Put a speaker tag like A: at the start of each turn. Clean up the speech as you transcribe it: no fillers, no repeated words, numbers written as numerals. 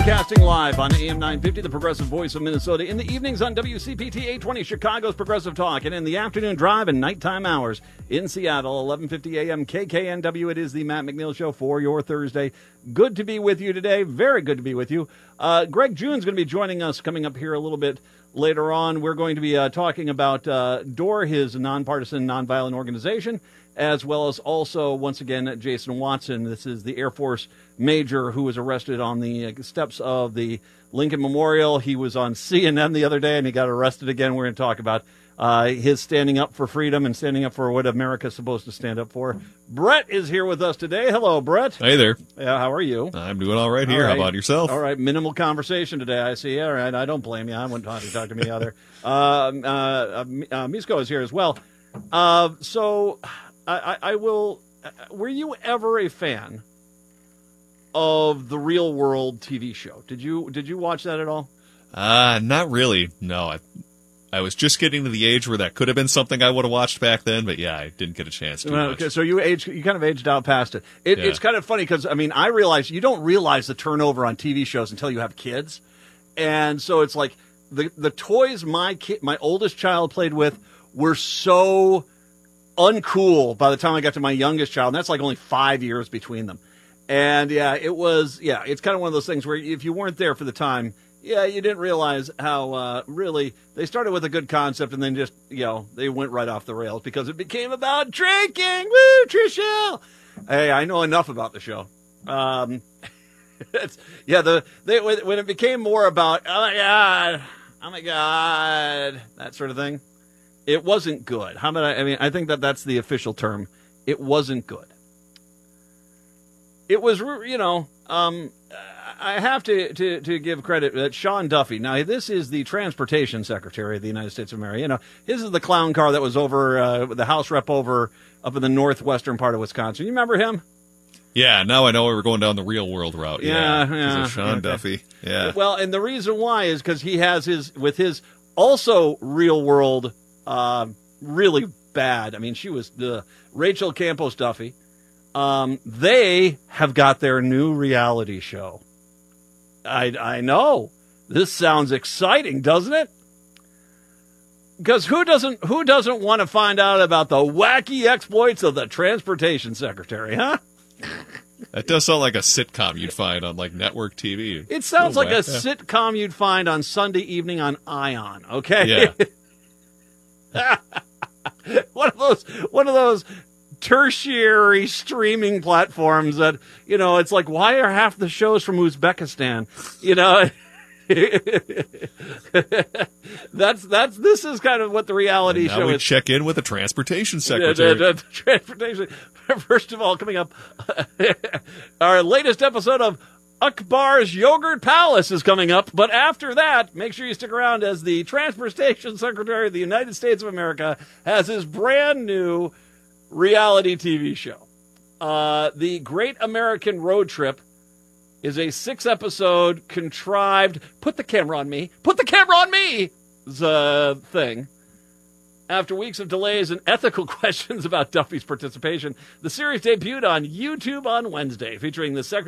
A: Broadcasting live on AM 950, the Progressive Voice of Minnesota. In the evenings on WCPT 820, Chicago's Progressive Talk. And in the afternoon drive and nighttime hours in Seattle, 1150 AM KKNW. It is the Matt McNeil Show for your Thursday. Good to be with you today. Very good to be with you. Greg June's going to be joining us coming up here a little bit later on. We're going to be talking about DOOR, his nonpartisan, nonviolent organization, as well as also, once again, Jason Watson. This is the Air Force major who was arrested on the steps of the Lincoln Memorial. He was on CNN the other day, and he got arrested again. We're going to talk about his standing up for freedom and standing up for what America's supposed to stand up for. Brett is here with us today. Hello, Brett.
B: Hey there.
A: How are you?
B: I'm doing all right here. All right. How about yourself?
A: All right. Minimal conversation today, I see. All right. I don't blame you. I wouldn't talk to me either. Misko is here as well. So I will. Were you ever a fan of the Real World TV show? Did you watch that at all?
B: Not really. No, I was just getting to the age where that could have been something I would have watched back then, but yeah, I didn't get a chance to.
A: Okay, so you kind of aged out past it. It's kind of funny because I realize you don't realize the turnover on TV shows until you have kids, and so it's like the toys my oldest child played with were so uncool by the time I got to my youngest child, and that's like only 5 years between them. And it's kind of one of those things where if you weren't there for the time, you didn't realize how really they started with a good concept and then just, they went right off the rails because it became about drinking. Woo, Trishelle! Hey, I know enough about the show. When it became more about, oh my God, that sort of thing, it wasn't good. I think that's the official term. It wasn't good. It was, I have to give credit that Sean Duffy. Now, this is the Transportation Secretary of the United States of America. His is the clown car that was over the House rep over up in the northwestern part of Wisconsin. You remember him?
B: Yeah, now I know we're going down the Real World route. Yeah. Sean Duffy. Yeah.
A: Well, and the reason why is because he has his also Real World really bad. She was the Rachel Campos Duffy. They have got their new reality show. I know. This sounds exciting, doesn't it? Because who doesn't want to find out about the wacky exploits of the Transportation Secretary, huh?
B: That does sound like a sitcom you'd find on network TV.
A: It sounds like a sitcom you'd find on Sunday evening on Ion, okay?
B: Yeah.
A: One of those tertiary streaming platforms that, it's like, why are half the shows from Uzbekistan? This is kind of what the reality show is.
B: Check in with the Transportation Secretary.
A: The Transportation. First of all, coming up, our latest episode of Akbar's Yogurt Palace is coming up. But after that, make sure you stick around as the Transportation Secretary of the United States of America has his brand new reality TV show. The Great American Road Trip is a 6-episode contrived, put the camera on me thing. After weeks of delays and ethical questions about Duffy's participation, the series debuted on YouTube on Wednesday, featuring the Secretary